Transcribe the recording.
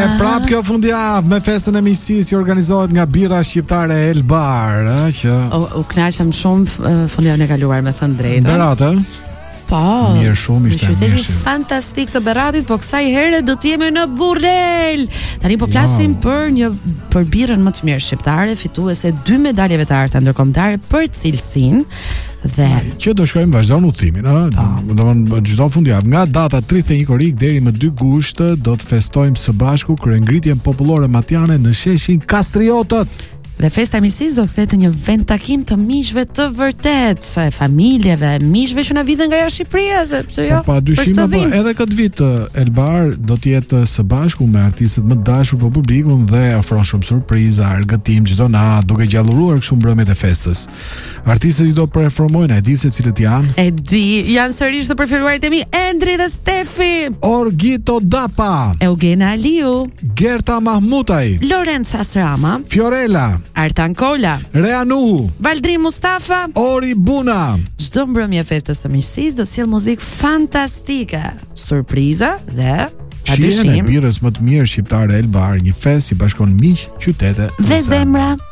prap kjo fundjavë me festën e miqësisë që organizohet nga birra shqiptare Elbar, që u kënaqem shumë fundjavën e kaluar, me thënë drejtën. Berat, Po. Mirë shumë ishte, mirë. Fantastik të Beratit, po kësaj here do të jemi në Burrel. Tani po flasim për birrën më të mirë shqiptare, fituese 2 medaljeve të arta ndërkombëtare për cilësinë. Dhe që do shkojmë vazhdon udhimin, domthonë çdo fundjavë nga data 31 korrik deri më 2 gusht do të festojmë së bashku kryengritjen popullore matiane në sheshin Kastriotët. Dhe festa e miqësisë do thethë një vend takim të miqve të vërtet, familjeve, miqve që na vidhen nga jashtë Shqipërisë, sepse jo. Pa dyshim, edhe këtë vit Elbar do të jetë së bashku me artistët më të dashur për publikun dhe ofron shumë surpriza, argëtim çdo natë, duke gjalluruar kështu mbrëmjet e festës. Artistët i do performojnë, e di se cilët janë? E di, janë sërish të preferuarit e mi, Endri dhe Stefi, Orgito Dapa, Eugena Aliu, Gerta Mahmutaj, Lorenza Srama, Fiorella, Artan Kola, Reanu, Valdrim Mustafa, Ori Buna. Çdo mbrëmje festës së miqësisë do sjell muzikë fantastike, surpriza dhe shihen e birrës më të mirë shqiptare Elbar, një festë që bashkon miq, qytete dhe zemra.